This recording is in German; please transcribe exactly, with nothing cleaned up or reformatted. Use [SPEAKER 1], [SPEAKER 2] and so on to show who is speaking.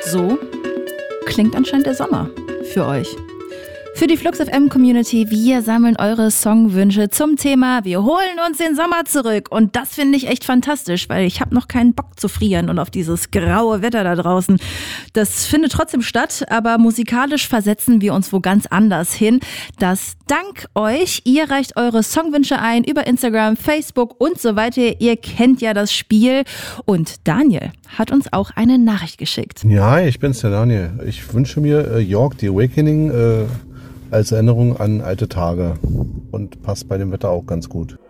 [SPEAKER 1] So klingt anscheinend der Sommer für euch. Für die Flux F M Community, wir sammeln eure Songwünsche zum Thema Wir holen uns den Sommer zurück. Und das finde ich echt fantastisch, weil ich habe noch keinen Bock zu frieren und auf dieses graue Wetter da draußen. Das findet trotzdem statt, aber musikalisch versetzen wir uns wo ganz anders hin. Das dank euch. Ihr reicht eure Songwünsche ein über Instagram, Facebook und so weiter. Ihr kennt ja das Spiel. Und Daniel hat uns auch eine Nachricht geschickt.
[SPEAKER 2] Ja, ich bin's, der Daniel. Ich wünsche mir äh, York, The Awakening, äh, als Erinnerung an alte Tage und passt bei dem Wetter auch ganz gut.